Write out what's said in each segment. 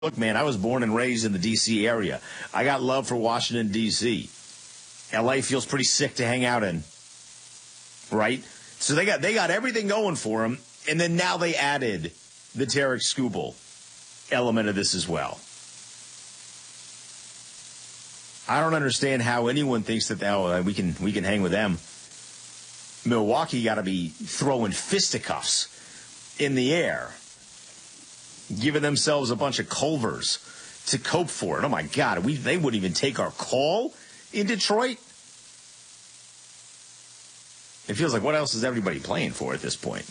Look, man, I was born and raised in the D.C. area. I got love for Washington, D.C. L.A. feels pretty sick to hang out in, right? So they got everything going for them, and then now they added the Tarik Skubal element of this as well. I don't understand how anyone thinks that we can hang with them. Milwaukee got to be throwing fisticuffs in the air, giving themselves a bunch of Culvers to cope for it. Oh, my God. They wouldn't even take our call in Detroit? It feels like what else is everybody playing for at this point?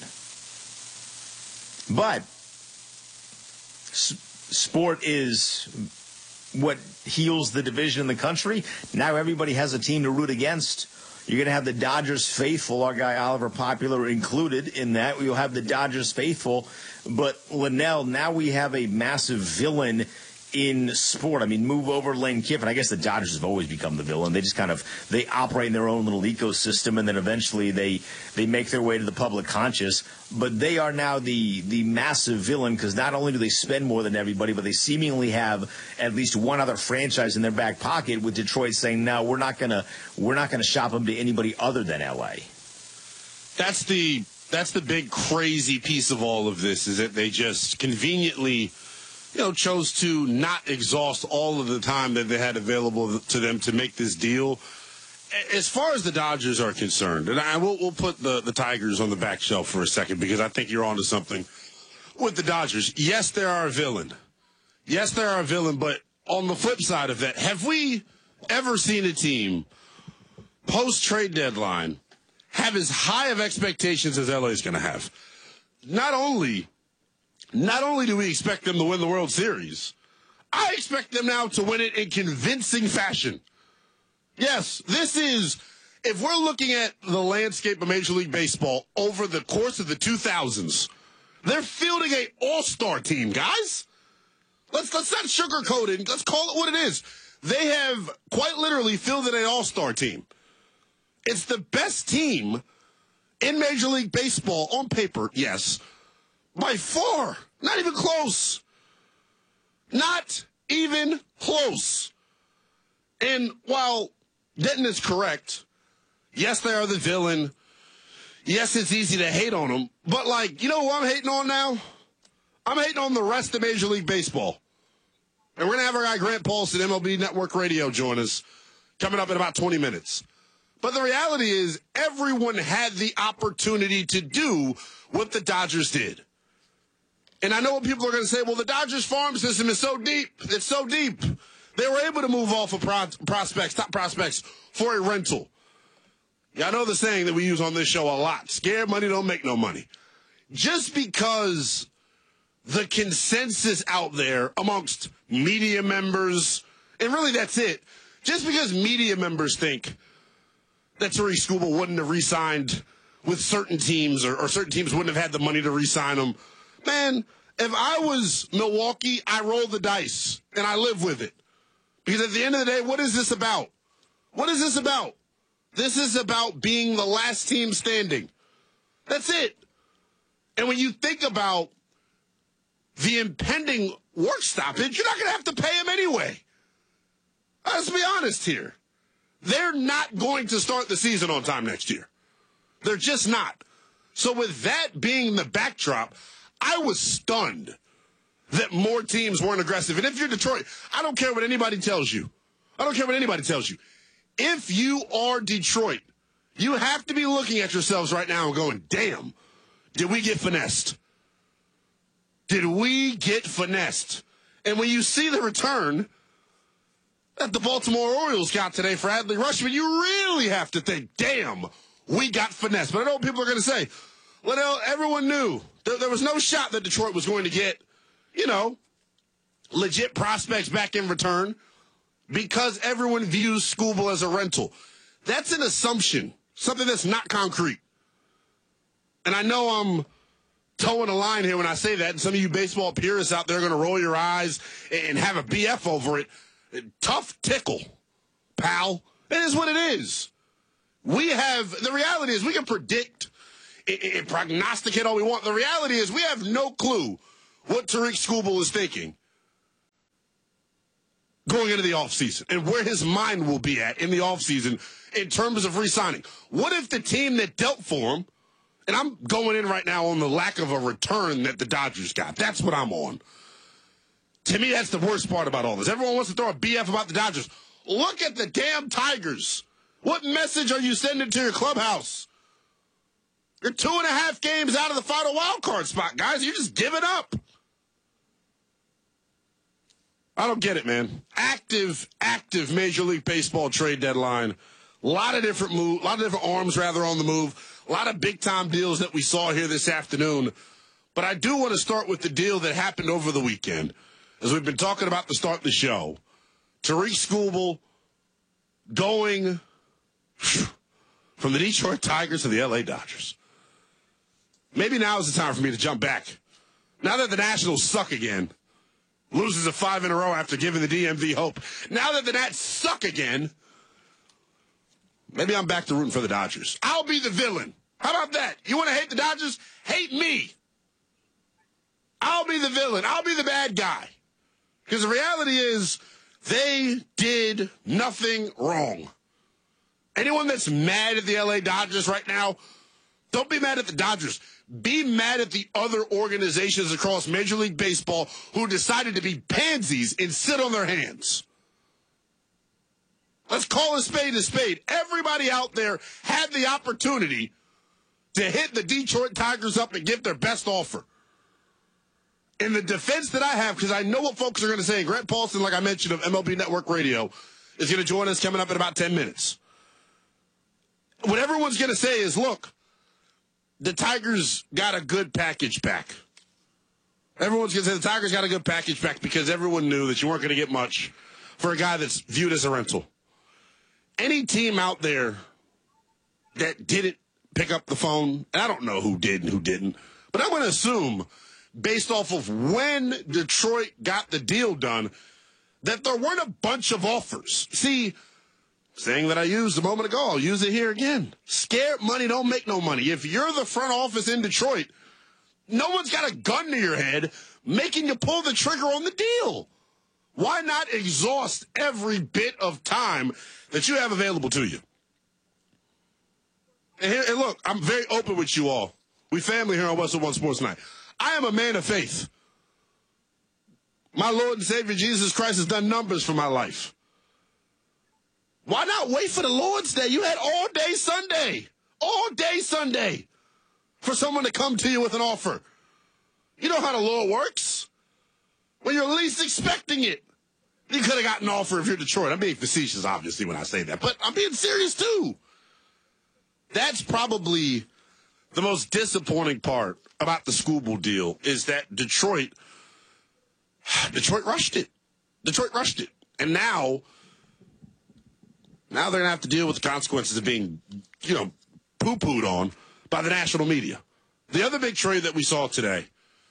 But sport is what heals the division in the country. Now everybody has a team to root against. You're going to have the Dodgers faithful, our guy Oliver Popular included in that. You'll have the Dodgers faithful. But, Linnell, now we have a massive villain in sport. I mean, move over Lane Kiffin. I guess the Dodgers have always become the villain. They just they operate in their own little ecosystem, and then eventually they make their way to the public conscious. But they are now the massive villain because not only do they spend more than everybody, but they seemingly have at least one other franchise in their back pocket, with Detroit saying, no, we're not gonna shop them to anybody other than L.A. That's the big crazy piece of all of this, is that they just conveniently chose to not exhaust all of the time that they had available to them to make this deal. As far as the Dodgers are concerned, and we'll put the Tigers on the back shelf for a second, because I think you're onto something with the Dodgers. Yes, they are a villain. Yes, they are a villain, but on the flip side of that, have we ever seen a team post-trade deadline have as high of expectations as LA is going to have? Not only do we expect them to win the World Series, I expect them now to win it in convincing fashion. Yes, this is, if we're looking at the landscape of Major League Baseball over the course of the 2000s, they're fielding an all-star team, guys. Let's not sugarcoat it. Let's call it what it is. They have quite literally fielded an all-star team. It's the best team in Major League Baseball on paper, yes, by far. Not even close. Not even close. And while Denton is correct, yes, they are the villain. Yes, it's easy to hate on them. But, you know who I'm hating on now? I'm hating on the rest of Major League Baseball. And we're going to have our guy Grant Paulson, MLB Network Radio, join us coming up in about 20 minutes. But the reality is everyone had the opportunity to do what the Dodgers did. And I know what people are going to say, well, the Dodgers farm system is so deep. It's so deep. They were able to move off of top prospects for a rental. Yeah, I know the saying that we use on this show a lot. Scared money don't make no money. Just because the consensus out there amongst media members, and really that's it, just because media members think that Tarik Skubal wouldn't have re-signed with certain teams, or certain teams wouldn't have had the money to re-sign him, man, if I was Milwaukee, I roll the dice, and I live with it. Because at the end of the day, what is this about? What is this about? This is about being the last team standing. That's it. And when you think about the impending work stoppage, you're not going to have to pay him anyway. Let's be honest here. They're not going to start the season on time next year. They're just not. So with that being the backdrop, I was stunned that more teams weren't aggressive. And if you're Detroit, I don't care what anybody tells you. I don't care what anybody tells you. If you are Detroit, you have to be looking at yourselves right now and going, damn, did we get finessed? Did we get finessed? And when you see the return that the Baltimore Orioles got today for Adley Rutschman, you really have to think, damn, we got finessed. But I know what people are going to say. Well, everyone knew there was no shot that Detroit was going to get, legit prospects back in return because everyone views Skubal as a rental. That's an assumption, something that's not concrete. And I know I'm towing a line here when I say that, and some of you baseball purists out there are going to roll your eyes and have a BF over it. Tough tickle, pal. It is what it is. The reality is we can predict and prognosticate all we want. The reality is we have no clue what Tarik Skubal is thinking. going into the offseason and where his mind will be at in the offseason in terms of re-signing. What if the team that dealt for him, and I'm going in right now on the lack of a return that the Dodgers got. That's what I'm on. To me, that's the worst part about all this. Everyone wants to throw a BF about the Dodgers. Look at the damn Tigers. What message are you sending to your clubhouse? You're 2.5 games out of the final wild card spot, guys. You just give it up. I don't get it, man. Active Major League Baseball trade deadline. A lot of different arms on the move. A lot of big-time deals that we saw here this afternoon. But I do want to start with the deal that happened over the weekend. As we've been talking about to start the show, Tarik Skubal going from the Detroit Tigers to the L.A. Dodgers. Maybe now is the time for me to jump back. Now that the Nationals suck again, loses a 5 in a row after giving the DMV hope. Now that the Nats suck again, maybe I'm back to rooting for the Dodgers. I'll be the villain. How about that? You want to hate the Dodgers? Hate me. I'll be the villain. I'll be the bad guy. Because the reality is, they did nothing wrong. Anyone that's mad at the LA Dodgers right now, don't be mad at the Dodgers. Be mad at the other organizations across Major League Baseball who decided to be pansies and sit on their hands. Let's call a spade a spade. Everybody out there had the opportunity to hit the Detroit Tigers up and give their best offer. In the defense that I have, because I know what folks are going to say, Grant Paulson, like I mentioned, of MLB Network Radio, is going to join us coming up in about 10 minutes. What everyone's going to say is, look, the Tigers got a good package back. Everyone's going to say the Tigers got a good package back because everyone knew that you weren't going to get much for a guy that's viewed as a rental. Any team out there that didn't pick up the phone, and I don't know who did and who didn't, but I'm going to assume, based off of when Detroit got the deal done, that there weren't a bunch of offers. See, saying that I used a moment ago, I'll use it here again. Scared money don't make no money. If you're the front office in Detroit, no one's got a gun to your head making you pull the trigger on the deal. Why not exhaust every bit of time that you have available to you? And look, I'm very open with you all. We family here on Westwood One Sports Night. I am a man of faith. My Lord and Savior Jesus Christ has done numbers for my life. Why not wait for the Lord's Day? You had all day Sunday for someone to come to you with an offer. You know how the Lord works. When you're least expecting it. You could have gotten an offer if you're Detroit. I'm being facetious, obviously, when I say that, but I'm being serious, too. That's probably the most disappointing part about the Skubal deal is that Detroit rushed it. And now they're going to have to deal with the consequences of being, poo-pooed on by the national media. The other big trade that we saw today,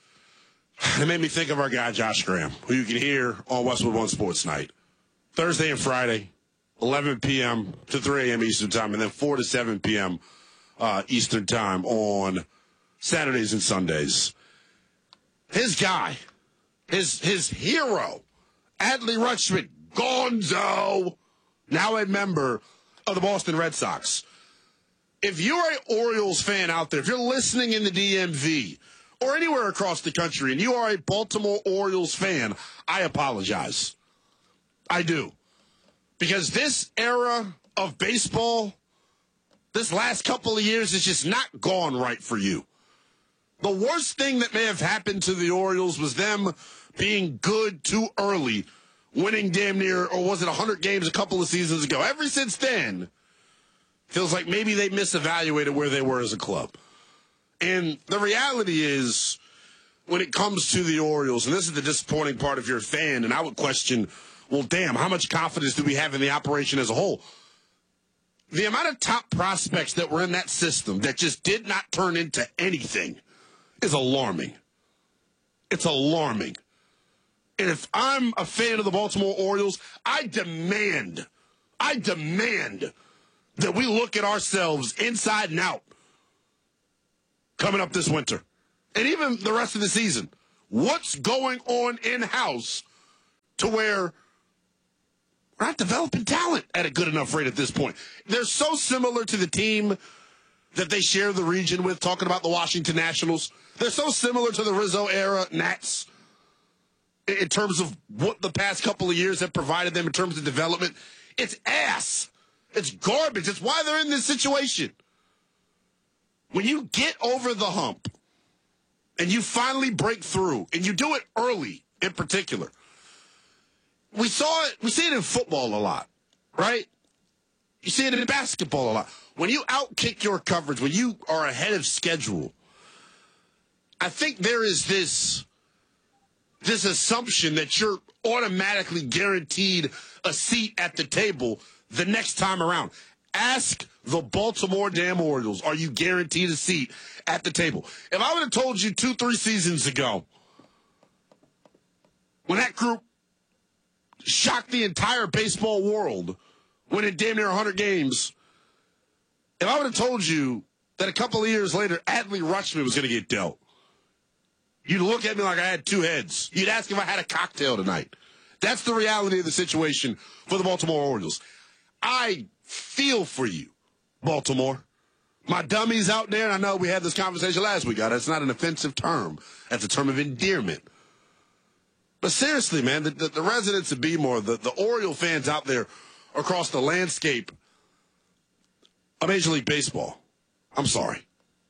it made me think of our guy, Josh Graham, who you can hear on Westwood One Sports Night. Thursday and Friday, 11 p.m. to 3 a.m. Eastern Time, and then 4 to 7 p.m. Eastern Time on Saturdays and Sundays. His guy, his hero, Adley Rutschman, Gonzo, now a member of the Boston Red Sox. If you're an Orioles fan out there, if you're listening in the DMV or anywhere across the country and you are a Baltimore Orioles fan, I apologize. I do. Because this era of baseball, this last couple of years has just not gone right for you. The worst thing that may have happened to the Orioles was them being good too early, winning damn near, or was it 100 games a couple of seasons ago. Ever since then, feels like maybe they misevaluated where they were as a club. And the reality is, when it comes to the Orioles, and this is the disappointing part if you're a fan, and I would question, well, damn, how much confidence do we have in the operation as a whole? The amount of top prospects that were in that system that just did not turn into anything is alarming. It's alarming. And if I'm a fan of the Baltimore Orioles, I demand that we look at ourselves inside and out coming up this winter. And even the rest of the season. What's going on in-house to where We're not developing talent at a good enough rate at this point. They're so similar to the team that they share the region with, talking about the Washington Nationals. They're so similar to the Rizzo era Nats in terms of what the past couple of years have provided them in terms of development. It's ass. It's garbage. It's why they're in this situation. When you get over the hump and you finally break through, and you do it early in particular, we see it in football a lot, right? You see it in basketball a lot. When you outkick your coverage, when you are ahead of schedule, I think there is this assumption that you're automatically guaranteed a seat at the table the next time around. Ask the Baltimore damn Orioles, are you guaranteed a seat at the table? If I would have told you 2-3 seasons ago, when that group shocked the entire baseball world, winning damn near 100 games, if I would have told you that a couple of years later, Adley Rutschman was going to get dealt, you'd look at me like I had two heads. You'd ask if I had a cocktail tonight. That's the reality of the situation for the Baltimore Orioles. I feel for you, Baltimore. My dummies out there, and I know we had this conversation last week. That's not an offensive term. That's a term of endearment. But seriously, man, the residents of Bmore, the Oriole fans out there across the landscape of Major League Baseball, I'm sorry.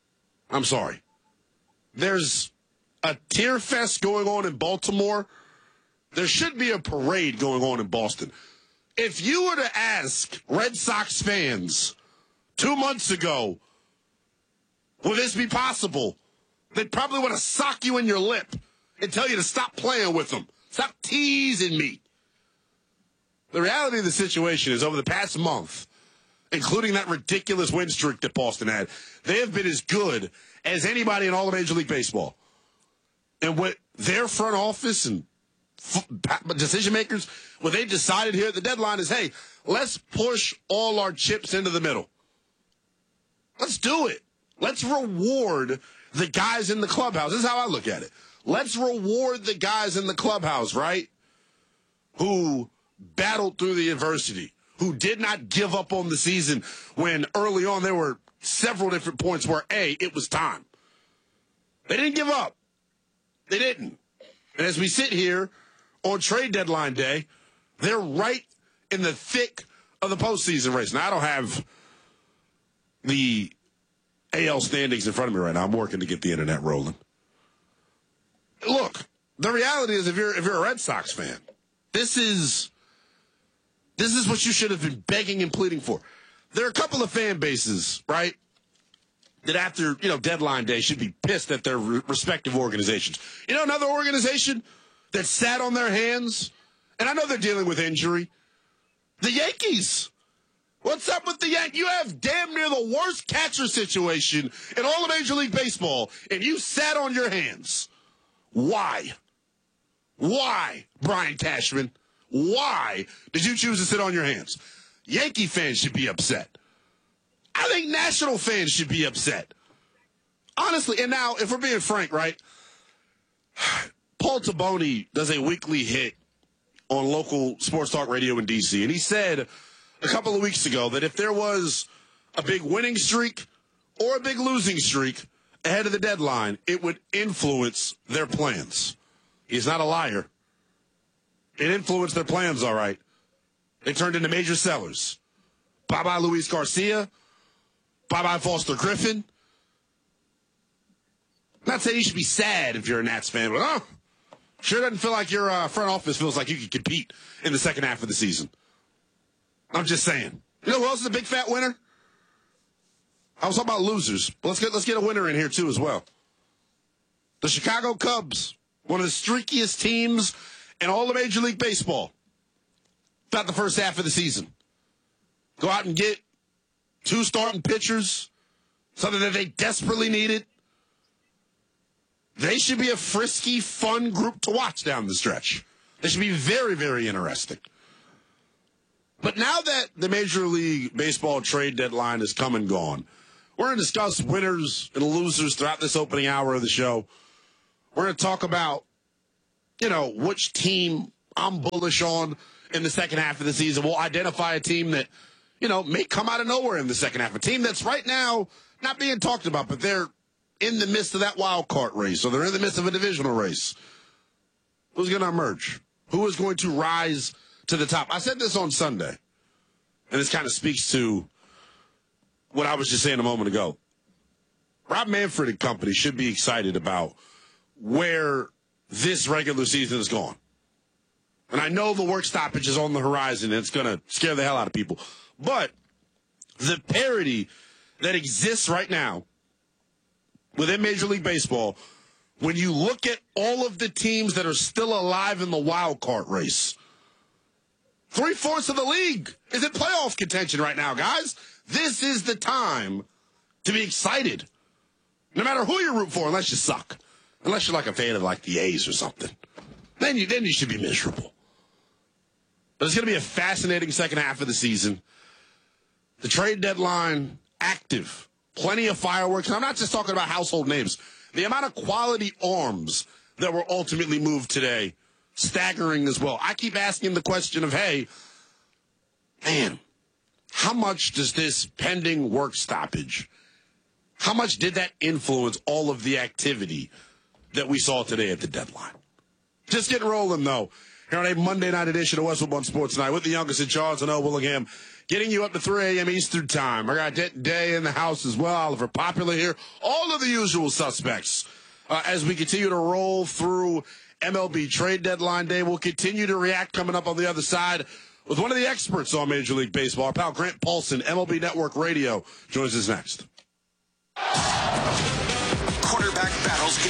There's a tear fest going on in Baltimore. There should be a parade going on in Boston. If you were to ask Red Sox fans 2 months ago, will this be possible? They'd probably want to sock you in your lip and tell you to stop playing with them. Stop teasing me. The reality of the situation is over the past month, including that ridiculous win streak that Boston had, they have been as good as anybody in all of Major League Baseball. And what their front office and decision makers, what they decided here at the deadline is, hey, let's push all our chips into the middle. Let's do it. Let's reward the guys in the clubhouse. This is how I look at it. Let's reward the guys in the clubhouse, right, who battled through the adversity, who did not give up on the season when early on there were several different points where, it was time. They didn't give up. They didn't. And as we sit here on trade deadline day, they're right in the thick of the postseason race. Now, I don't have the AL standings in front of me right now. I'm working to get the internet rolling. Look, the reality is if you're a Red Sox fan, this is what you should have been begging and pleading for. There are a couple of fan bases, right, that after, deadline day should be pissed at their respective organizations. Another organization that sat on their hands, and I know they're dealing with injury, the Yankees. What's up with the Yankees? You have damn near the worst catcher situation in all of Major League Baseball, and you sat on your hands. Why? Why, Brian Cashman? Why did you choose to sit on your hands? Yankee fans should be upset. I think national fans should be upset. Honestly, and now, if we're being frank, right, Paul Taboni does a weekly hit on local sports talk radio in D.C., and he said a couple of weeks ago that if there was a big winning streak or a big losing streak ahead of the deadline, it would influence their plans. He's not a liar. It influenced their plans, all right. They turned into major sellers. Bye-bye Luis Garcia. Bye-bye Foster Griffin. Not saying you should be sad if you're a Nats fan, but sure doesn't feel like your front office feels like you could compete in the second half of the season. I'm just saying. You know who else is a big fat winner? I was talking about losers. But let's get a winner in here too as well. The Chicago Cubs, one of the streakiest teams in all of Major League Baseball. Throughout the first half of the season. Go out and get 2 starting pitchers, something that they desperately needed. They should be a frisky, fun group to watch down the stretch. They should be very, very interesting. But now that the Major League Baseball trade deadline has come and gone, we're going to discuss winners and losers throughout this opening hour of the show. We're going to talk about, which team I'm bullish on in the second half of the season. We'll identify a team that, may come out of nowhere in the second half. A team that's right now not being talked about, but they're in the midst of that wild card race, or they're in the midst of a divisional race. Who's going to emerge? Who is going to rise to the top? I said this on Sunday, and this kind of speaks to what I was just saying a moment ago. Rob Manfred and company should be excited about where this regular season has gone. And I know the work stoppage is on the horizon, and it's going to scare the hell out of people. But the parity that exists right now within Major League Baseball, when you look at all of the teams that are still alive in the wild card race, 3/4 of the league is in playoff contention right now, guys. This is the time to be excited. No matter who you root for, unless you suck. Unless you're like a fan of like the A's or something. Then you should be miserable. But it's going to be a fascinating second half of the season. The trade deadline, active. Plenty of fireworks. And I'm not just talking about household names. The amount of quality arms that were ultimately moved today, staggering as well. I keep asking the question of, hey, man, how much does this pending work stoppage, how much did that influence all of the activity that we saw today at the deadline? Just getting rolling, though, here on a Monday night edition of Westwood One Sports Night with the youngest in Charles and O. Willingham, getting you up to 3 a.m. Eastern Time. I got Day in the house as well, Oliver Popular here, all of the usual suspects. As we continue to roll through MLB trade deadline day, we'll continue to react coming up on the other side with one of the experts on Major League Baseball. Our pal Grant Paulson, MLB Network Radio, joins us next. Quarterback battles